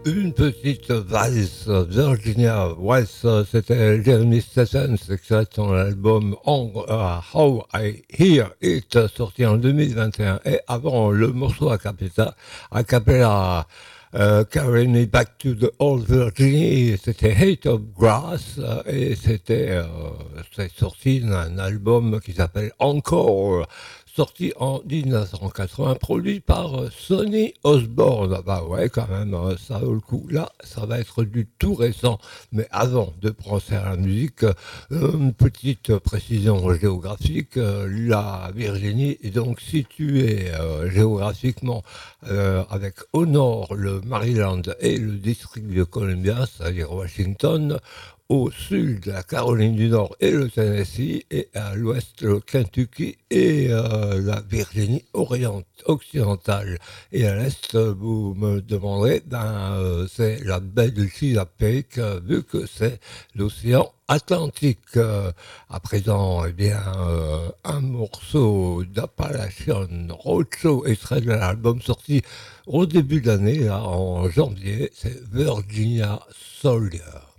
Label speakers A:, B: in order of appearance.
A: Une petite valse, Virginia Waltz, c'était Jeremy Steffens, extrait de son album How I Hear It, sorti en 2021. Et avant le morceau a cappella Carry Me Back to the Old Virginia, c'était Hate of Grass, et c'est sorti d'un album qui s'appelle Encore, sorti en 1980, produit par Sonny Osborne. Ah bah ouais, quand même, ça vaut le coup. Là, ça va être du tout récent. Mais avant de penser à la musique, une petite précision géographique. La Virginie est donc située géographiquement avec au nord le Maryland et le district de Columbia, c'est-à-dire Washington, au sud la Caroline du Nord et le Tennessee, et à l'ouest le Kentucky et la Virginie occidentale. Et à l'est, vous me demanderez, c'est la baie de Chesapeake, vu que c'est l'océan Atlantique. À présent, eh bien, un morceau d'Appalachian Roadshow, extrait de l'album sorti au début d'année, en janvier, c'est Virginia Soldier.